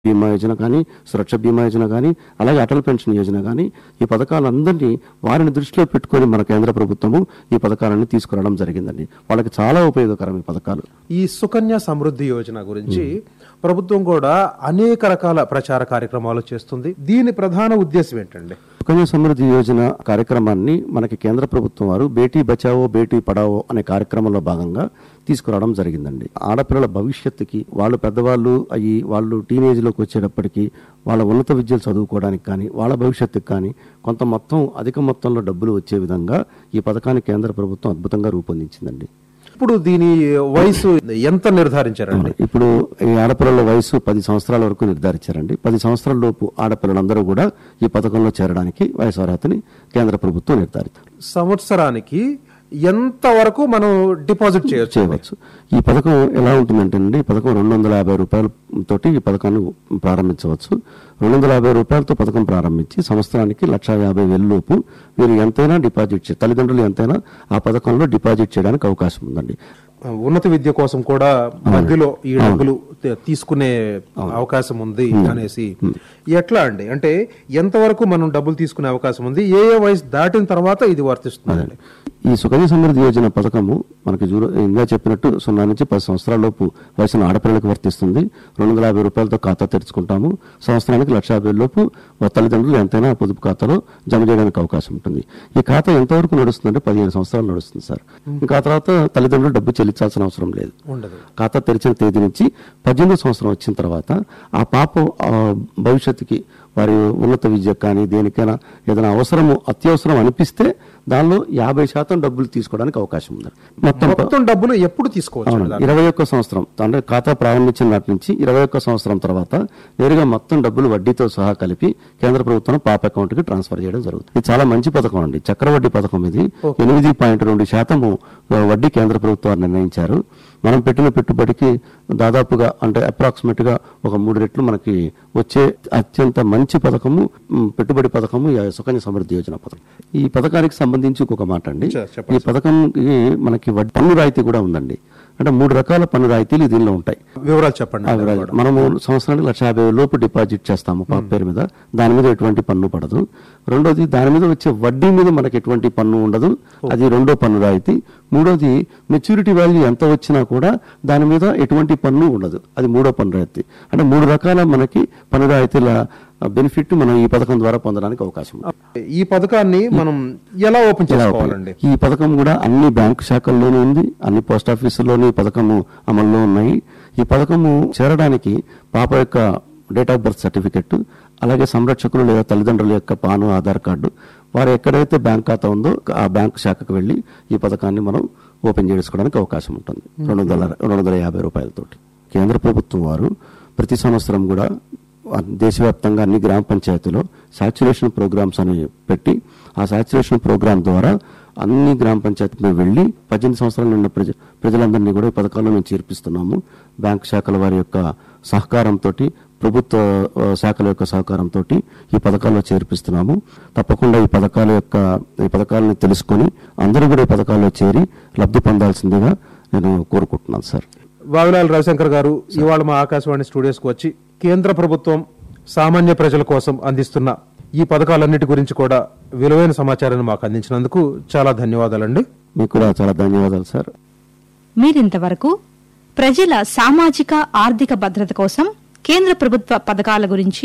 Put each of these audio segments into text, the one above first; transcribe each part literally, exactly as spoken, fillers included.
బీమా యోజన కానీ, సురక్ష బీమా యోజన కానీ, అలాగే అటల్ పెన్షన్ యోజన కానీ, ఈ పథకాలందరినీ వారిని దృష్టిలో పెట్టుకొని మన కేంద్ర ప్రభుత్వము ఈ పథకాలను తీసుకురావడం జరిగిందండి. వాళ్ళకి చాలా ఉపయోగకరం ఈ పథకాలు. ఈ సుకన్య సమృద్ధి యోజన గురించి ప్రభుత్వం కూడా అనేక రకాల ప్రచార కార్యక్రమాలు చేస్తుంది. దీని ప్రధాన ఉద్దేశం ఏంటండి? సుకన్య సమృద్ధి యోజన కార్యక్రమాన్ని మనకి కేంద్ర ప్రభుత్వం వారు బేటీ బచావో బేటీ పడావో అనే కార్యక్రమంలో భాగంగా తీసుకురావడం జరిగిందండి. ఆడపిల్లల భవిష్యత్తుకి వాళ్ళు పెద్దవాళ్ళు అయ్యి వాళ్ళు టీనేజ్ లోకి వచ్చేటప్పటికి వాళ్ళ ఉన్నత విద్యలు చదువుకోవడానికి కానీ, వాళ్ళ భవిష్యత్తుకు కానీ కొంత మొత్తం అధిక మొత్తంలో డబ్బులు వచ్చే విధంగా ఈ పథకాన్ని కేంద్ర ప్రభుత్వం అద్భుతంగా రూపొందించిందండి. ఇప్పుడు దీని వయసు ఎంత నిర్ధారించారండి? ఇప్పుడు ఈ ఆడపిల్లల వయసు పది సంవత్సరాల వరకు నిర్ధారించారండి. పది సంవత్సరాల లోపు ఆడపిల్లలందరూ కూడా ఈ పథకంలో చేరడానికి వయసు అర్హతని కేంద్ర ప్రభుత్వం నిర్ధారించారు. సంవత్సరానికి ఎంత వరకు మనం డిపాజిట్ చేయొచ్చు? చేయవచ్చు. ఈ పథకం ఎలా ఉంటుందంటే అండి, ఈ పథకం రెండు వందల యాభై రూపాయల తోటి ఈ పథకాన్ని ప్రారంభించవచ్చు. రెండు వందల యాభై రూపాయలతో పథకం ప్రారంభించి సంవత్సరానికి లక్ష యాభై వేల లోపు వీరు ఎంతైనా డిపాజిట్ చే తల్లిదండ్రులు ఎంతైనా ఆ పథకంలో డిపాజిట్ చేయడానికి అవకాశం ఉందండి. ఉన్నత విద్య కోసం కూడా మధ్యలో ఈ డబ్బులు తీసుకునే అవకాశం ఉంది అనేసి ఎట్లా అండి? అంటే ఎంతవరకు మనం డబ్బులు తీసుకునే అవకాశం ఉంది? ఏ ఏ వయసు దాటిన తర్వాత ఇది వర్తిస్తుంది? ఈ సుకన్య సమృద్ధి యోజన పథకము మనకి ఇంకా చెప్పినట్టు సున్నా నుంచి పది సంవత్సరాల లోపు వయసున్న ఆడపిల్లలకు వర్తిస్తుంది. రెండు వందల యాభై రూపాయలతో ఖాతా తెరుచుకుంటాము. సంవత్సరానికి లక్ష యాభై లోపు తల్లిదండ్రులు ఎంతైనా పొదుపు ఖాతాలో జమ చేయడానికి అవకాశం ఉంటుంది. ఈ ఖాతా ఎంతవరకు నడుస్తుందంటే పదిహేను సంవత్సరాలు నడుస్తుంది సార్. ఇంకా తర్వాత తల్లిదండ్రులు డబ్బు చెల్లించాల్సిన అవసరం లేదు. ఖాతా తెరిచిన తేదీ నుంచి పద్దెనిమిది సంవత్సరం వచ్చిన తర్వాత ఆ పాప భవిష్యత్తుకి వారి ఉన్నత విద్య కానీ దేనికైనా ఏదైనా అవసరము అత్యవసరం అనిపిస్తే దానిలో యాభై శాతం డబ్బులు తీసుకోవడానికి అవకాశం ఉంది. మొత్తం డబ్బులు ఎప్పుడు తీసుకోవచ్చు? ఇరవై ఒక్క సంవత్సరం అంటే ఖాతా ప్రారంభించిన నాటి నుంచి ఇరవై ఒక్క సంవత్సరం తర్వాత నేరుగా మొత్తం డబ్బులు వడ్డీతో సహా కలిపి కేంద్ర ప్రభుత్వం పాప అకౌంట్ కి ట్రాన్స్ఫర్ చేయడం జరుగుతుంది. ఇది చాలా మంచి పథకం అండి. చక్రవడ్డీ పథకం ఇది. ఎనిమిది పాయింట్ రెండు శాతము వడ్డీ కేంద్ర ప్రభుత్వాలు నిర్ణయించారు. మనం పెట్టిన పెట్టుబడికి దాదాపుగా అంటే అప్రాక్సిమేట్ గా ఒక మూడు రెట్లు మనకి వచ్చే అత్యంత మంచి పథకము పెట్టుబడి పథకము సుకన్య సమృద్ధి యోజన పథకం. ఈ పథకానికి సంబంధించి ఒక మాట అండి, ఈ పథకంకి మనకి పన్ను రాయితీ కూడా ఉందండి. అంటే మూడు రకాల పన్ను రాయితీలు దీనిలో ఉంటాయి. వివరాలు చెప్పండి. మనము సంవత్సరానికి లక్ష యాభై లోపు డిపాజిట్ చేస్తాము పాప పేరు మీద, దాని మీద ఎటువంటి పన్ను పడదు. రెండోది దాని మీద వచ్చే వడ్డీ మీద మనకి ఎటువంటి పన్ను ఉండదు, అది రెండో పన్ను రాయితీ. మూడోది మెచ్యూరిటీ వాల్యూ ఎంత వచ్చినా కూడా దాని మీద ఎటువంటి పన్ను ఉండదు, అది మూడో పన్ను రాయితీ. అంటే మూడు రకాల మనకి పన్ను రాయితీల బెనిఫిట్ మనం ఈ పథకం ద్వారా పొందడానికి అవకాశం. ఈ పథకాన్ని మనం ఎలా ఓపెన్ చేసుకోవాలండి? ఈ పథకం కూడా అన్ని బ్యాంకు శాఖల్లోనూ ఉంది, అన్ని పోస్ట్ ఆఫీసుల్లోనూ ఈ పథకము అమల్లో ఉన్నాయి. ఈ పథకము చేరడానికి పాప యొక్క డేట్ ఆఫ్ బర్త్ సర్టిఫికెట్, అలాగే సంరక్షకులు లేదా తల్లిదండ్రుల యొక్క పాను ఆధార్ కార్డు, వారు ఎక్కడైతే బ్యాంక్ ఖాతా ఉందో ఆ బ్యాంకు శాఖకు వెళ్లి ఈ పథకాన్ని మనం ఓపెన్ చేసుకోవడానికి అవకాశం ఉంటుంది. రెండు వందల రెండు వందల యాభై రూపాయలతోటి కేంద్ర ప్రభుత్వం వారు ప్రతి సంవత్సరం కూడా దేశవ్యాప్తంగా అన్ని గ్రామ పంచాయతీలో సాచ్యురేషన్ ప్రోగ్రామ్స్ అని పెట్టి ఆ సాచ్యురేషన్ ప్రోగ్రామ్ ద్వారా అన్ని గ్రామ పంచాయతీలకు వెళ్లి పద్దెనిమిది సంవత్సరాలు ఉన్న ప్రజ ప్రజలందరినీ కూడా ఈ పథకాల్లో మేము చేర్పిస్తున్నాము. బ్యాంక్ శాఖల వారి యొక్క సహకారంతో, ప్రభుత్వ శాఖల యొక్క సహకారంతో ఈ పథకాల్లో చేర్పిస్తున్నాము. తప్పకుండా ఈ పథకాల యొక్క ఈ పథకాలను తెలుసుకొని అందరూ కూడా ఈ పథకాల్లో చేరి లబ్ధి పొందాల్సిందిగా నేను కోరుకుంటున్నాను సార్. వావిలాల రవిశంకర్ గారు ఇవాళ మా ఆకాశవాణి స్టూడియోస్కి వచ్చి కేంద్ర ప్రభుత్వం సామాన్య ప్రజల కోసం అందిస్తున్న ఈ పథకాలన్నిటి గురించి కూడా విలువైన సమాచారాన్ని మాకు అందించినందుకు చాలా ధన్యవాదాలండి. మీకు కూడా చాలా ధన్యవాదాలు సార్. మీరింతవరకు ప్రజల సామాజిక ఆర్థిక భద్రత కోసం కేంద్ర ప్రభుత్వ పథకాల గురించి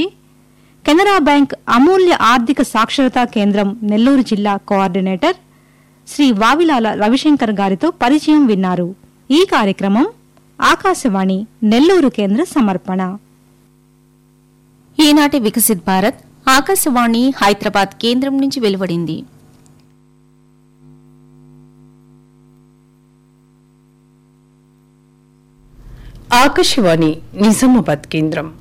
కెనరా బ్యాంక్ అమూల్య ఆర్థిక సాక్షరతా కేంద్రం నెల్లూరు జిల్లా కోఆర్డినేటర్ శ్రీ వావిలాల రవిశంకర్ గారితో పరిచయం విన్నారు. ఈ కార్యక్రమం ఆకాశవాణి నెల్లూరు కేంద్ర సమర్పణ. ఈనాటి వికసిత్ భారత్ ఆకాశవాణి హైదరాబాద్ కేంద్రం నుంచి వెలువడింది. ఆకాశవాణి నిజామాబాద్ కేంద్రం.